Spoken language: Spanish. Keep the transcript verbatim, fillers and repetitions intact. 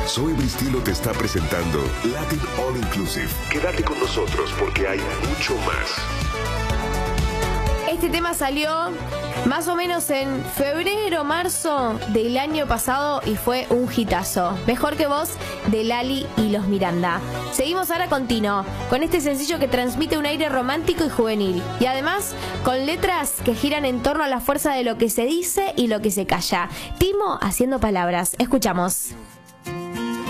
Zoe Bristilo te está presentando Latin All Inclusive. Quédate con nosotros porque hay mucho más. Este tema salió más o menos en febrero, marzo del año pasado y fue un hitazo. Mejor que vos, de Lali y los Miranda. Seguimos ahora con Tino, con este sencillo que transmite un aire romántico y juvenil. Y además, con letras que giran en torno a la fuerza de lo que se dice y lo que se calla. Timo haciendo palabras. Escuchamos.